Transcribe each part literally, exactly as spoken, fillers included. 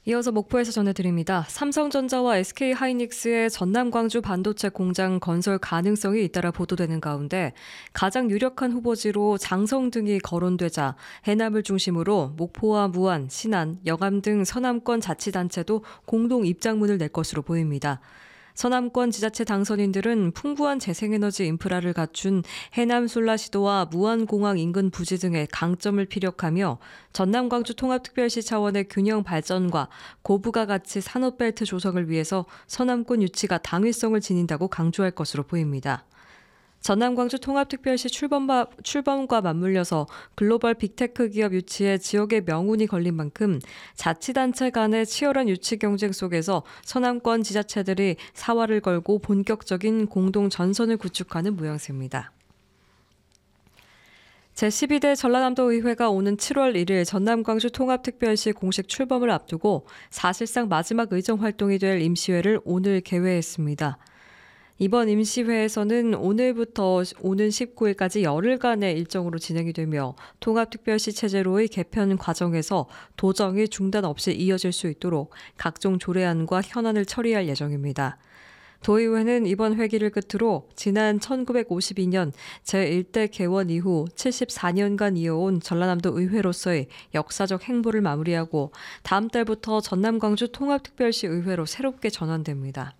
이어서 목포에서 전해드립니다. 삼성전자와 에스케이하이닉스의 전남 광주 반도체 공장 건설 가능성이 잇따라 보도되는 가운데 가장 유력한 후보지로 장성 등이 거론되자 해남을 중심으로 목포와 무안, 신안, 영암 등 서남권 자치단체도 공동 입장문을 낼 것으로 보입니다. 서남권 지자체 당선인들은 풍부한 재생에너지 인프라를 갖춘 해남 솔라시도와 무안공항 인근 부지 등의 강점을 피력하며 전남 광주 통합특별시 차원의 균형 발전과 고부가 가치 산업벨트 조성을 위해서 서남권 유치가 당위성을 지닌다고 강조할 것으로 보입니다. 전남 광주 통합특별시 출범과, 출범과 맞물려서 글로벌 빅테크 기업 유치에 지역의 명운이 걸린 만큼 자치단체 간의 치열한 유치 경쟁 속에서 서남권 지자체들이 사활을 걸고 본격적인 공동 전선을 구축하는 모양새입니다. 제십이 대 전라남도 의회가 오는 칠월 일일 전남 광주 통합특별시 공식 출범을 앞두고 사실상 마지막 의정 활동이 될 임시회를 오늘 개회했습니다. 이번 임시회에서는 오늘부터 오는 십구일까지 열흘간의 일정으로 진행이 되며 통합특별시 체제로의 개편 과정에서 도정이 중단 없이 이어질 수 있도록 각종 조례안과 현안을 처리할 예정입니다. 도의회는 이번 회기를 끝으로 지난 천구백오십이년 제일 대 개원 이후 칠십사년간 이어온 전라남도 의회로서의 역사적 행보를 마무리하고 다음 달부터 전남 광주 통합특별시 의회로 새롭게 전환됩니다.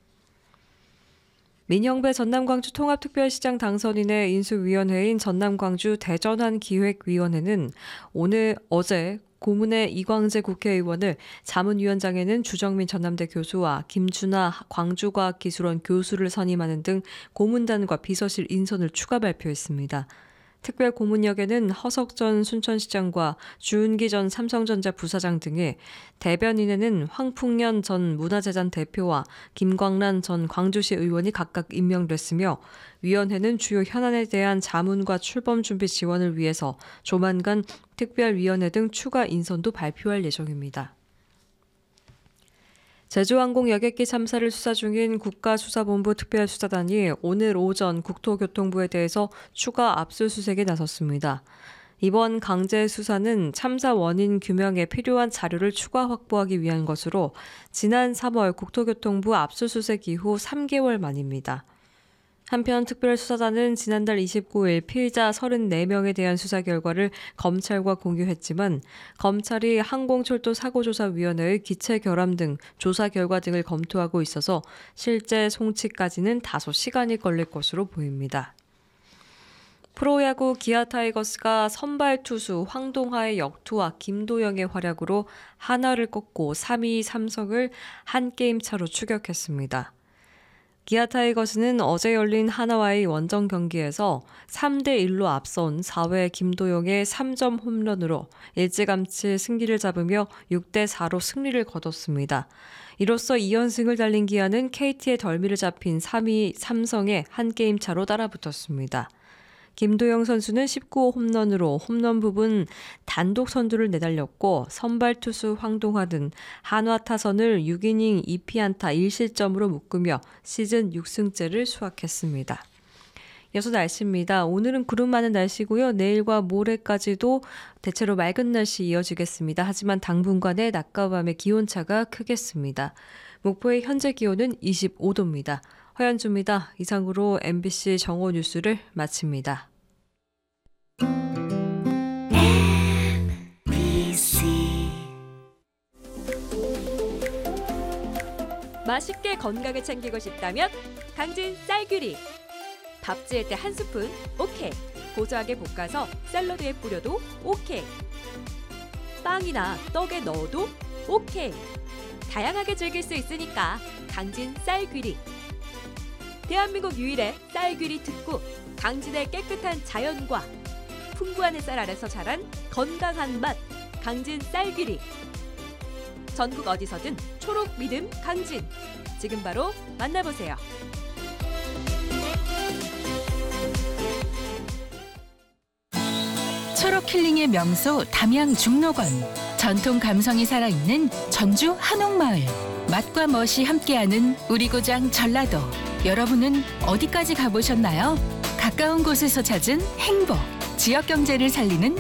민영배 전남광주 통합특별시장 당선인의 인수위원회인 전남광주 대전환 기획위원회는 오늘 어제 고문의 이광재 국회의원을 자문위원장에는 주정민 전남대 교수와 김준하 광주과학기술원 교수를 선임하는 등 고문단과 비서실 인선을 추가 발표했습니다. 특별 고문역에는 허석전 순천시장과 주은기 전 삼성전자 부사장 등의, 대변인에는 황풍년 전 문화재단 대표와 김광란 전 광주시 의원이 각각 임명됐으며 위원회는 주요 현안에 대한 자문과 출범 준비 지원을 위해서 조만간 특별위원회 등 추가 인선도 발표할 예정입니다. 제주항공 여객기 참사를 수사 중인 국가수사본부 특별수사단이 오늘 오전 국토교통부에 대해서 추가 압수수색에 나섰습니다. 이번 강제 수사는 참사 원인 규명에 필요한 자료를 추가 확보하기 위한 것으로 지난 삼월 국토교통부 압수수색 이후 삼 개월 만입니다. 한편 특별수사단은 지난달 이십구일 피의자 서른네 명에 대한 수사 결과를 검찰과 공유했지만 검찰이 항공철도사고조사위원회의 기체 결함 등 조사 결과 등을 검토하고 있어서 실제 송치까지는 다소 시간이 걸릴 것으로 보입니다. 프로야구 기아 타이거스가 선발 투수 황동하의 역투와 김도영의 활약으로 하나를 꺾고 삼 위 삼성을 한 게임 차로 추격했습니다. 기아 타이거스는 어제 열린 하나와의 원정 경기에서 삼 대 일로 앞선 사 회 김도영의 삼 점 홈런으로 일찌감치 승기를 잡으며 육 대 사로 승리를 거뒀습니다. 이로써 이 연승을 달린 기아는 케이티의 덜미를 잡힌 삼 위 삼성에 한 게임 차로 따라붙었습니다. 김도영 선수는 십구 호 홈런으로 홈런 부분 단독 선두를 내달렸고 선발 투수 황동하는 한화 타선을 육 이닝 이 피안타 일 실점으로 묶으며 시즌 육 승째를 수확했습니다. 이어서 날씨입니다. 오늘은 구름 많은 날씨고요. 내일과 모레까지도 대체로 맑은 날씨 이어지겠습니다. 하지만 당분간의 낮과 밤의 기온차가 크겠습니다. 목포의 현재 기온은 이십오 도입니다. 허연주입니다. 이상으로 엠비씨 정오 뉴스를 마칩니다. 맛있게 건강을 챙기고 싶다면 강진 쌀귀리. 밥 지을 때 한 스푼 오케이. 고소하게 볶아서 샐러드에 뿌려도 오케이. 빵이나 떡에 넣어도 오케이. 다양하게 즐길 수 있으니까 강진 쌀귀리. 대한민국 유일의 쌀귀리 특구, 강진의 깨끗한 자연과 풍부한 햇살 아래서 자란 건강한 맛, 강진 쌀귀리. 전국 어디서든 초록 믿음 강진. 지금 바로 만나보세요. 초록 힐링의 명소 담양 중록원. 전통 감성이 살아있는 전주 한옥마을. 맛과 멋이 함께하는 우리 고장 전라도. 여러분은 어디까지 가보셨나요? 가까운 곳에서 찾은 행복. 지역 경제를 살리는